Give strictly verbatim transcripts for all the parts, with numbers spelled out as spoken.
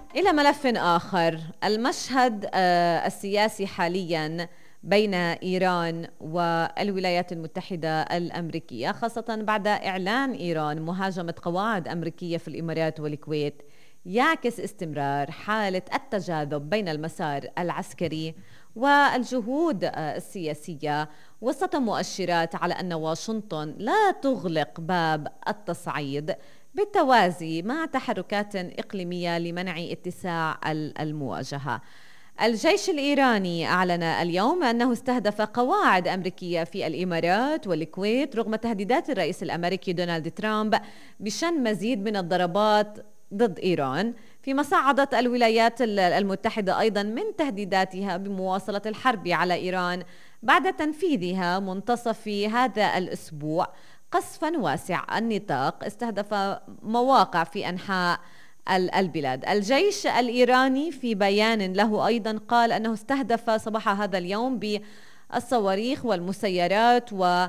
إلى ملف آخر، المشهد آه، السياسي حالياً بين إيران والولايات المتحدة الأمريكية، خاصة بعد إعلان إيران مهاجمة قواعد أمريكية في الإمارات والكويت، يعكس استمرار حالة التجاذب بين المسار العسكري والجهود آه، السياسية، وسط مؤشرات على أن واشنطن لا تغلق باب التصعيد، بالتوازي مع تحركات إقليمية لمنع اتساع المواجهة. الجيش الإيراني أعلن اليوم أنه استهدف قواعد أمريكية في الإمارات والكويت رغم تهديدات الرئيس الأمريكي دونالد ترامب بشن مزيد من الضربات ضد إيران، فيما صعدت الولايات المتحدة أيضا من تهديداتها بمواصلة الحرب على إيران بعد تنفيذها منتصف هذا الأسبوع قصفا واسع النطاق استهدف مواقع في أنحاء البلاد. الجيش الإيراني في بيان له أيضا قال أنه استهدف صباح هذا اليوم بالصواريخ والمسيرات و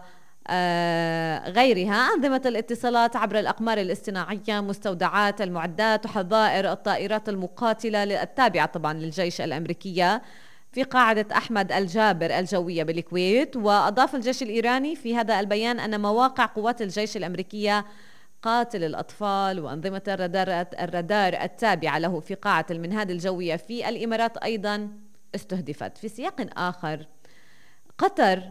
غيرها أنظمة الاتصالات عبر الأقمار الاصطناعية، مستودعات المعدات وحظائر الطائرات المقاتلة التابعة طبعا للجيش الأمريكية في قاعدة أحمد الجابر الجوية بالكويت. وأضاف الجيش الإيراني في هذا البيان أن مواقع قوات الجيش الأمريكية قاتل الأطفال وأنظمة الرادار, الرادار التابعة له في قاعة المنهاد الجوية في الإمارات أيضا استهدفت. في سياق آخر، قطر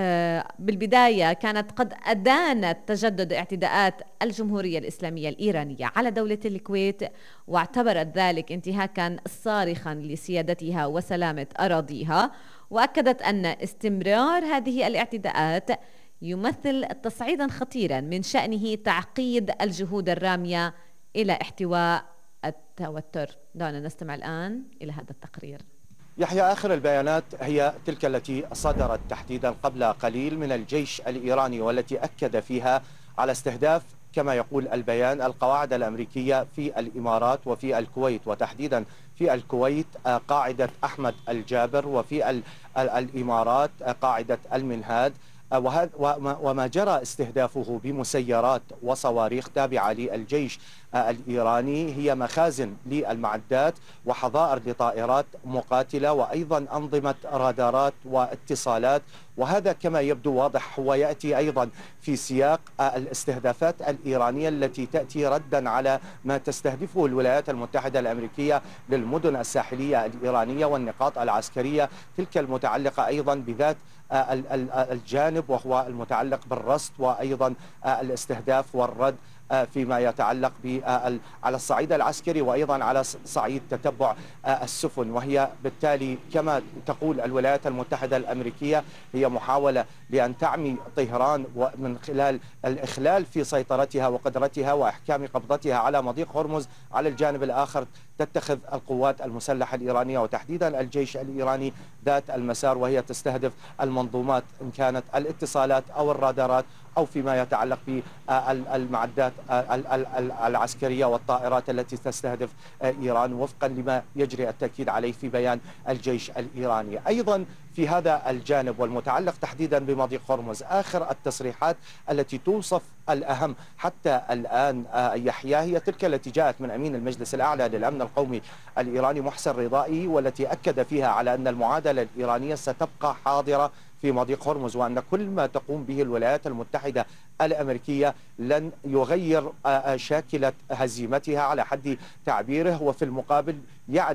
بالبداية كانت قد أدانت تجدد اعتداءات الجمهورية الإسلامية الإيرانية على دولة الكويت، واعتبرت ذلك انتهاكا صارخا لسيادتها وسلامة أراضيها، وأكدت أن استمرار هذه الاعتداءات يمثل تصعيدا خطيرا من شأنه تعقيد الجهود الرامية إلى احتواء التوتر. دعنا نستمع الآن إلى هذا التقرير. يحيى، آخر البيانات هي تلك التي صدرت تحديدا قبل قليل من الجيش الإيراني، والتي أكد فيها على استهداف كما يقول البيان القواعد الأمريكية في الإمارات وفي الكويت، وتحديدا في الكويت قاعدة أحمد الجابر، وفي الإمارات قاعدة المنهاد، وما جرى استهدافه بمسيرات وصواريخ تابعة للجيش الإيراني هي مخازن للمعدات وحظائر لطائرات مقاتلة وأيضا أنظمة رادارات واتصالات. وهذا كما يبدو واضح هو يأتي أيضا في سياق الاستهدافات الإيرانية التي تأتي ردا على ما تستهدفه الولايات المتحدة الأمريكية للمدن الساحلية الإيرانية والنقاط العسكرية، تلك المتعلقة أيضا بذات الجانب وهو المتعلق بالرصد وأيضا الاستهداف والرد فيما يتعلق على الصعيد العسكري وأيضا على صعيد تتبع السفن. وهي بالتالي كما تقول الولايات المتحدة الأمريكية هي محاولة لأن تعمي طهران من خلال الإخلال في سيطرتها وقدرتها وإحكام قبضتها على مضيق هرمز. على الجانب الآخر تتخذ القوات المسلحة الإيرانية وتحديدا الجيش الإيراني ذات المسار، وهي تستهدف المنظومات إن كانت الاتصالات أو الرادارات أو فيما يتعلق بالمعدات العسكرية والطائرات التي تستهدف إيران وفقا لما يجري التأكيد عليه في بيان الجيش الإيراني. أيضا في هذا الجانب والمتعلق تحديدا بمضيق هرمز، آخر التصريحات التي توصف الأهم حتى الآن يحيى هي تلك التي جاءت من أمين المجلس الأعلى للأمن القومي الإيراني محسن رضائي، والتي أكد فيها على أن المعادلة الإيرانية ستبقى حاضرة في مضيق هرمز، وأن كل ما تقوم به الولايات المتحدة الأمريكية لن يغير شاكلة هزيمتها على حد تعبيره. وفي المقابل يعد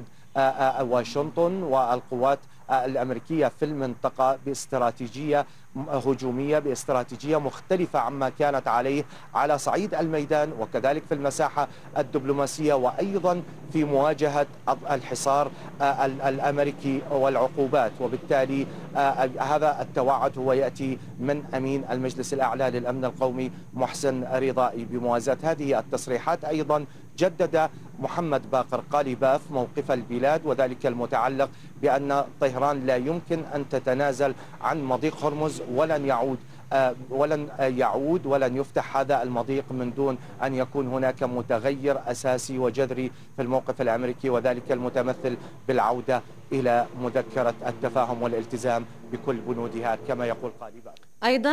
واشنطن والقوات الأمريكية في المنطقة باستراتيجية هجومية باستراتيجية مختلفة عما كانت عليه على صعيد الميدان وكذلك في المساحة الدبلوماسية وأيضا في مواجهة الحصار الأمريكي والعقوبات. وبالتالي هذا التوعد هو يأتي من أمين المجلس الأعلى للأمن القومي محسن رضائي. بموازاة هذه التصريحات أيضا جدد محمد باقر قاليباف موقف البلاد، وذلك المتعلق بأن طهران لا يمكن أن تتنازل عن مضيق هرمز ولن يعود ولن يعود ولن يفتح هذا المضيق من دون أن يكون هناك متغير أساسي وجذري في الموقف الأمريكي، وذلك المتمثل بالعودة إلى مذكرة التفاهم والالتزام بكل بنودها كما يقول قاليباف. أيضا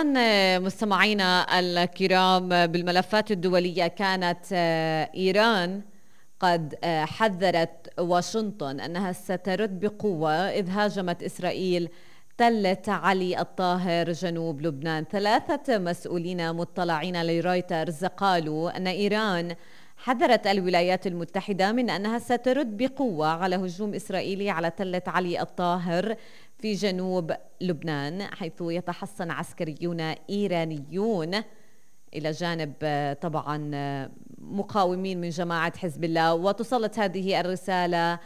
مستمعينا الكرام، بالملفات الدولية كانت إيران قد حذرت واشنطن أنها سترد بقوة إذ هاجمت إسرائيل تلة علي الطاهر جنوب لبنان. ثلاثة مسؤولين مطلعين لرويترز قالوا أن إيران حذرت الولايات المتحدة من أنها سترد بقوة على هجوم إسرائيلي على تلة علي الطاهر في جنوب لبنان، حيث يتحصن عسكريون إيرانيون إلى جانب طبعا مقاومين من جماعة حزب الله. وتسلط هذه الرسالة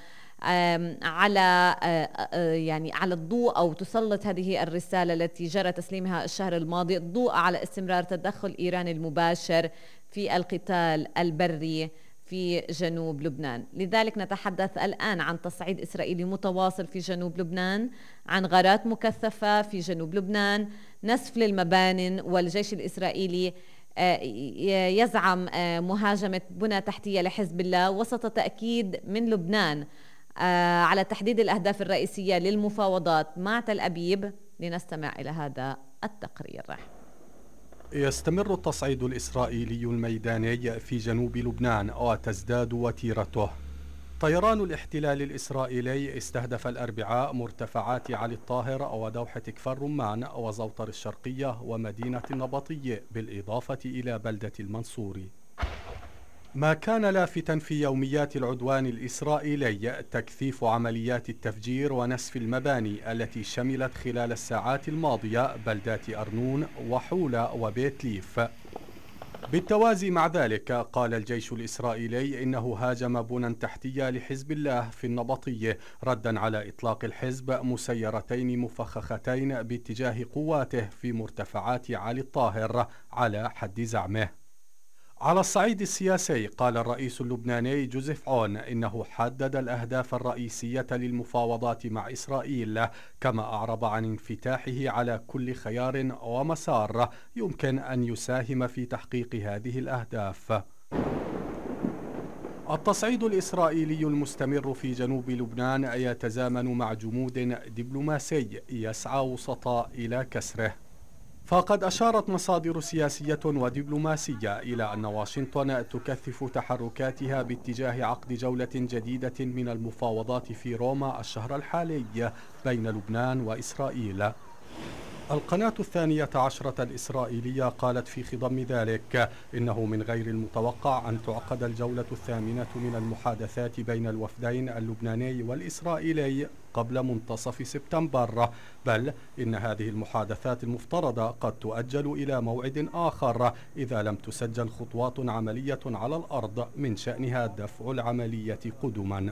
على يعني على الضوء أو تسلط هذه الرسالة التي جرى تسليمها الشهر الماضي الضوء على استمرار تدخل إيران المباشر في القتال البري في جنوب لبنان. لذلك نتحدث الآن عن تصعيد إسرائيلي متواصل في جنوب لبنان، عن غارات مكثفة في جنوب لبنان، نسف للمبانٍ، والجيش الإسرائيلي يزعم مهاجمة بنى تحتية لحزب الله وسط تأكيد من لبنان على تحديد الأهداف الرئيسية للمفاوضات مع تل أبيب. لنستمع إلى هذا التقرير. يستمر التصعيد الإسرائيلي الميداني في جنوب لبنان وتزداد وتيرته. طيران الاحتلال الإسرائيلي استهدف الأربعاء مرتفعات علي الطاهر ودوحة كفر رمان وزوطر الشرقية ومدينة النبطية بالإضافة إلى بلدة المنصوري. ما كان لافتاً في يوميات العدوان الإسرائيلي تكثيف عمليات التفجير ونسف المباني التي شملت خلال الساعات الماضية بلدات أرنون وحولة وبيت ليف. بالتوازي مع ذلك قال الجيش الإسرائيلي إنه هاجم بنى تحتية لحزب الله في النبطية رداً على إطلاق الحزب مسيرتين مفخختين باتجاه قواته في مرتفعات علي الطاهر على حد زعمه. على الصعيد السياسي قال الرئيس اللبناني جوزيف عون إنه حدد الأهداف الرئيسية للمفاوضات مع إسرائيل، كما أعرب عن انفتاحه على كل خيار ومسار يمكن أن يساهم في تحقيق هذه الأهداف. التصعيد الإسرائيلي المستمر في جنوب لبنان يتزامن مع جمود دبلوماسي يسعى وسطاء إلى كسره. فقد أشارت مصادر سياسية ودبلوماسية إلى أن واشنطن تكثف تحركاتها باتجاه عقد جولة جديدة من المفاوضات في روما الشهر الحالي بين لبنان وإسرائيل. القناة الثانية عشرة الإسرائيلية قالت في خضم ذلك إنه من غير المتوقع أن تعقد الجولة الثامنة من المحادثات بين الوفدين اللبناني والإسرائيلي قبل منتصف سبتمبر، بل إن هذه المحادثات المفترضة قد تؤجل إلى موعد آخر إذا لم تسجل خطوات عملية على الأرض من شأنها دفع العملية قدما.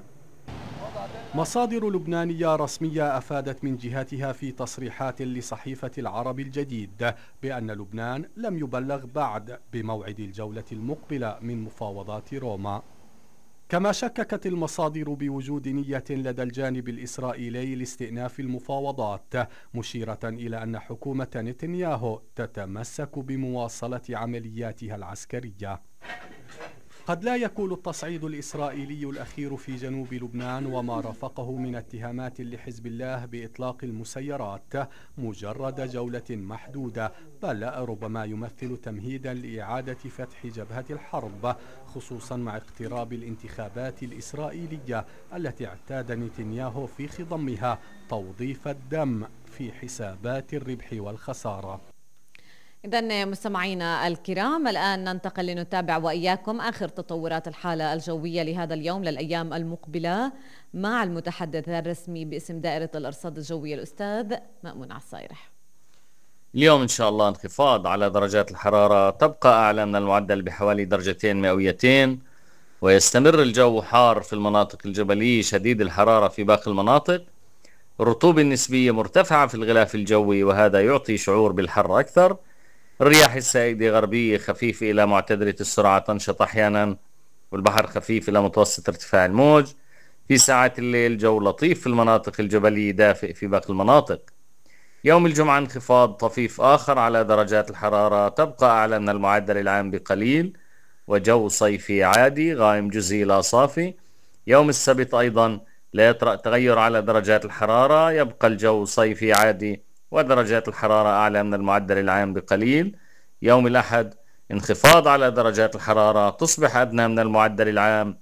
مصادر لبنانية رسمية أفادت من جهتها في تصريحات لصحيفة العرب الجديد بأن لبنان لم يبلغ بعد بموعد الجولة المقبلة من مفاوضات روما. كما شككت المصادر بوجود نية لدى الجانب الإسرائيلي لاستئناف المفاوضات، مشيرة إلى أن حكومة نتنياهو تتمسك بمواصلة عملياتها العسكرية. قد لا يكون التصعيد الإسرائيلي الأخير في جنوب لبنان وما رافقه من اتهامات لحزب الله بإطلاق المسيرات مجرد جولة محدودة، بل ربما يمثل تمهيدا لإعادة فتح جبهة الحرب، خصوصا مع اقتراب الانتخابات الإسرائيلية التي اعتاد نتنياهو في خضمها توظيف الدم في حسابات الربح والخسارة. إذن مستمعينا الكرام، الآن ننتقل لنتابع وإياكم آخر تطورات الحالة الجوية لهذا اليوم للأيام المقبلة مع المتحدث الرسمي باسم دائرة الأرصاد الجوية الأستاذ مأمون عصايرح. اليوم إن شاء الله انخفاض على درجات الحرارة تبقى أعلى من المعدل بحوالي درجتين مئويتين، ويستمر الجو حار في المناطق الجبلية شديد الحرارة في باقي المناطق. الرطوبة النسبية مرتفعة في الغلاف الجوي وهذا يعطي شعور بالحر أكثر. الرياح السائدة غربية خفيفة إلى معتدلة السرعة تنشط أحيانا، والبحر خفيف إلى متوسط ارتفاع الموج. في ساعات الليل جو لطيف في المناطق الجبلية دافئ في باقي المناطق. يوم الجمعة انخفاض طفيف آخر على درجات الحرارة تبقى أعلى من المعدل العام بقليل، وجو صيفي عادي غائم جزئي لا صافي. يوم السبت أيضا لا يطرأ تغير على درجات الحرارة، يبقى الجو صيفي عادي ودرجات الحرارة أعلى من المعدل العام بقليل. يوم الأحد انخفاض على درجات الحرارة تصبح أدنى من المعدل العام،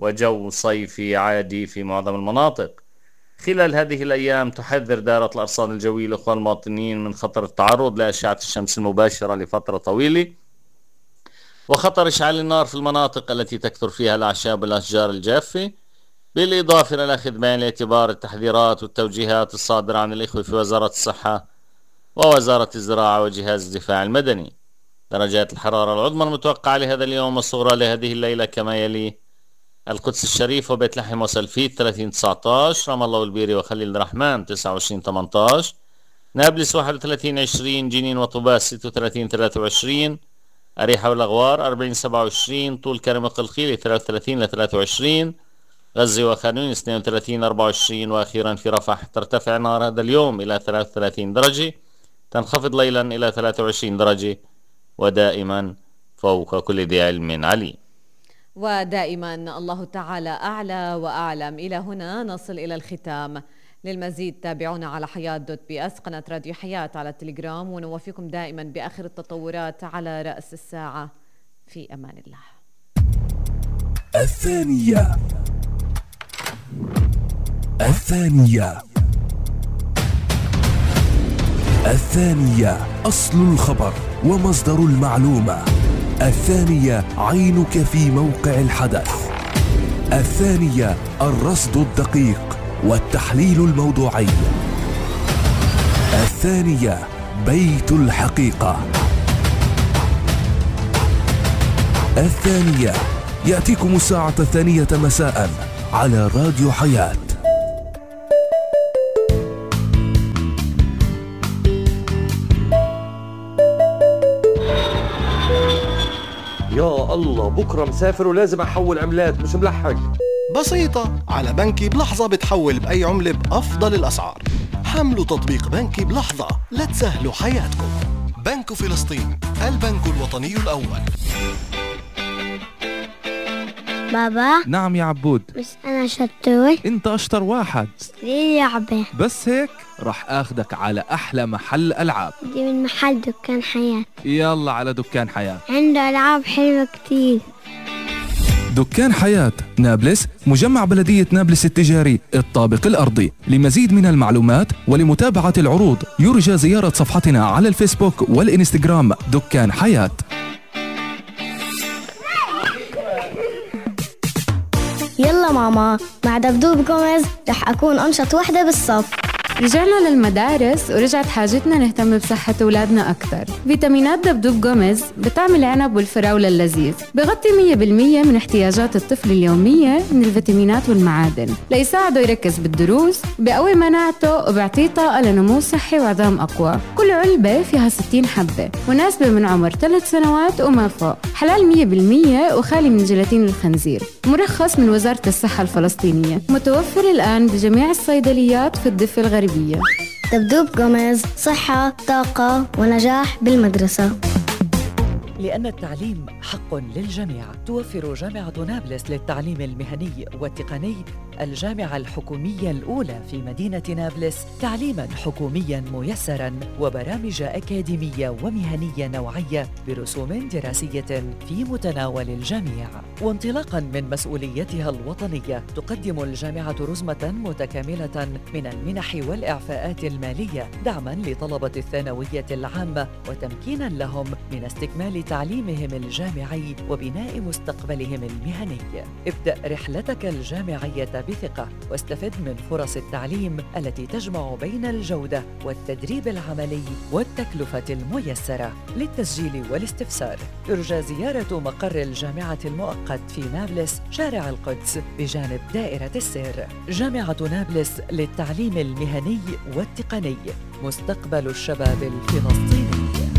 وجو صيفي عادي في معظم المناطق. خلال هذه الأيام تحذر دائرة الأرصاد الجوية الأخوة المواطنين من خطر التعرض لأشعة الشمس المباشرة لفترة طويلة، وخطر إشعال النار في المناطق التي تكثر فيها الأعشاب والأشجار الجافة، بالإضافة إلى أخذ بعين الاعتبار التحذيرات والتوجيهات الصادرة عن الإخوة في وزارة الصحة ووزارة الزراعة وجهاز الدفاع المدني. درجات الحرارة العظمى المتوقعة لهذا اليوم والصغرى لهذه الليلة كما يلي: القدس الشريف وبيت لحم وسلفيت ثلاثين تسعة عشر، رام الله والبيري وخليل الرحمن تسعة وعشرين ثمانية عشر، نابلس واحد وثلاثين عشرين، جنين وطوباس ستة وثلاثين ثلاثة وعشرين، أريحة والأغوار أربعين سبعة وعشرين، طول كرم وقلقيلة ثلاثة وثلاثين ثلاثة وعشرين، غزة وخانون اثنين وثلاثين أربعة وعشرين، وأخيرا في رفح ترتفع نار هذا اليوم إلى ثلاثة وثلاثين درجة، تنخفض ليلا إلى ثلاثة وعشرين درجة، ودائما فوق كل ذي علم عليم. ودائما الله تعالى أعلى وأعلم. إلى هنا نصل إلى الختام. للمزيد تابعونا على حياة دوت بي اس، قناة راديو حياة على التليجرام، ونوفيكم دائما بآخر التطورات على رأس الساعة. في أمان الله. الثانية الثانية الثانية أصل الخبر ومصدر المعلومة. الثانية عينك في موقع الحدث. الثانية الرصد الدقيق والتحليل الموضوعي. الثانية بيت الحقيقة. الثانية يأتيكم الساعة الثانية مساء على راديو حياة. يا الله، بكرة مسافر ولازم أحول عملات، مش ملحق. بسيطة، على بنكي بلحظة بتحول بأي عملة بأفضل الأسعار. حملوا تطبيق بنكي بلحظة لتسهلوا حياتكم. بنك فلسطين، البنك الوطني الأول. بابا. نعم يا عبود. بس أنا شطور. أنت أشطر واحد. ليه لعبة؟ بس هيك رح أخدك على أحلى محل ألعاب. دي من محل دكان حياة. يلا على دكان حياة، عنده ألعاب حلوة كتير. دكان حياة نابلس، مجمع بلدية نابلس التجاري الطابق الأرضي. لمزيد من المعلومات ولمتابعة العروض يرجى زيارة صفحتنا على الفيسبوك والإنستغرام دكان حياة. يلا ماما، مع دبدوب جوميز رح أكون أنشط وحدة بالصف. رجعنا للمدارس ورجعت حاجتنا نهتم بصحة أولادنا أكثر. فيتامينات دبدوب جوميز بتعمل العنب والفراولة اللذيذ، بغطي مية بالمية من احتياجات الطفل اليومية من الفيتامينات والمعادن، ليساعده يركز بالدروس، بقوي مناعته، وبيعطيه طاقة لنمو صحي وعظام أقوى. كل علبة فيها ستين حبة، مناسبة من عمر ثلاث سنوات وما فوق، حلال مية بالمية وخالي من جيلاتين الخنزير، مرخص من وزارة الصحة الفلسطينية، متوفر الآن بجميع الصيدليات في الضفة الغربية. دبدوب جوميز، صحة، طاقة ونجاح بالمدرسة. لأن التعليم حق للجميع، توفر جامعة نابلس للتعليم المهني والتقني، الجامعة الحكومية الأولى في مدينة نابلس، تعليماً حكومياً ميسراً وبرامج أكاديمية ومهنية نوعية برسوم دراسية في متناول الجميع. وانطلاقاً من مسؤوليتها الوطنية، تقدم الجامعة رزمة متكاملة من المنح والإعفاءات المالية، دعماً لطلبة الثانوية العامة وتمكيناً لهم من استكمال تعليمهم الجامعي وبناء مستقبلهم المهني. ابدأ رحلتك الجامعية بثقة واستفد من فرص التعليم التي تجمع بين الجودة والتدريب العملي والتكلفة الميسرة. للتسجيل والاستفسار يرجى زيارة مقر الجامعة المؤقت في نابلس، شارع القدس بجانب دائرة السير. جامعة نابلس للتعليم المهني والتقني، مستقبل الشباب الفلسطيني.